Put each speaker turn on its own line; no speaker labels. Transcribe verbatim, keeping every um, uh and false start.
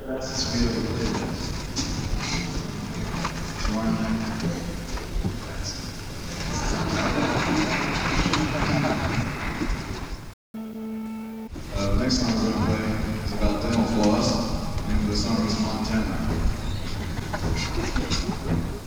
Fastest speed of the play. One Uh, the next song we're going to play is about dental floss, and the song is Montana.